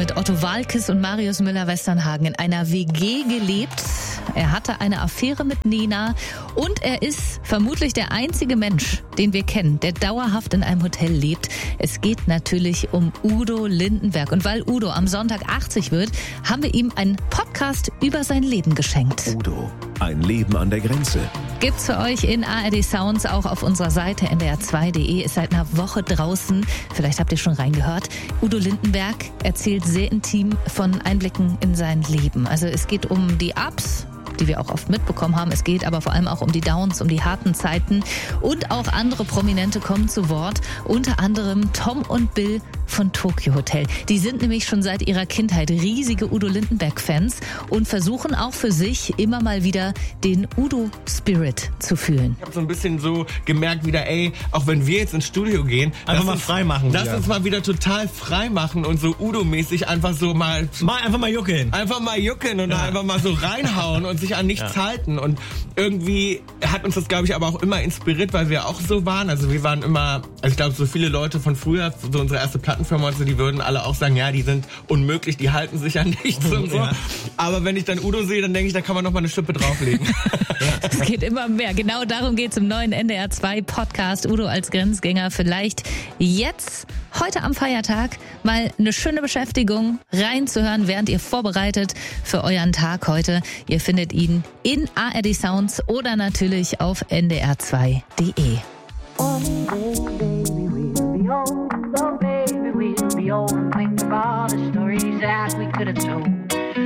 mit Otto Waalkes und Marius Müller-Westernhagen in einer WG gelebt. Er hatte eine Affäre mit Nena und er ist vermutlich der einzige Mensch, den wir kennen, der dauerhaft in einem Hotel lebt. Es geht natürlich um Udo Lindenberg. Und weil Udo am Sonntag 80 wird, haben wir ihm einen Podcast über sein Leben geschenkt. Udo, ein Leben an der Grenze. Gibt's für euch in ARD Sounds auch auf unserer Seite ndr2.de. Ist seit einer Woche draußen. Vielleicht habt ihr schon reingehört. Udo Lindenberg erzählt sehr intim von Einblicken in sein Leben. Also es geht um die Ups, die wir auch oft mitbekommen haben. Es geht aber vor allem auch um die Downs, um die harten Zeiten. Und auch andere Prominente kommen zu Wort. Unter anderem Tom und Bill von Tokio Hotel. Die sind nämlich schon seit ihrer Kindheit riesige Udo Lindenberg-Fans und versuchen auch für sich immer mal wieder den Udo-Spirit zu fühlen. Ich habe so ein bisschen so gemerkt wieder, auch wenn wir jetzt ins Studio gehen, einfach mal frei machen. Lass uns mal wieder total frei machen und so Udo-mäßig einfach so einfach mal juckeln. Einfach mal juckeln und einfach mal so reinhauen und sich an nichts halten. Und irgendwie hat uns das, glaube ich, aber auch immer inspiriert, weil wir auch so waren. Also wir waren immer, ich glaube, so viele Leute von früher, so unsere erste Plattenfirma und so, die würden alle auch sagen, ja, die sind unmöglich, die halten sich an nichts und so. Ja. Aber wenn ich dann Udo sehe, dann denke ich, da kann man noch mal eine Schippe drauflegen. Es geht immer mehr. Genau darum geht es im neuen NDR2-Podcast Udo als Grenzgänger. Vielleicht jetzt, heute am Feiertag, mal eine schöne Beschäftigung reinzuhören, während ihr vorbereitet für euren Tag heute. Ihr findet ihn in ARD Sounds oder natürlich auf ndr2.de. Oh, baby, we'll be old. So baby, we'll be old.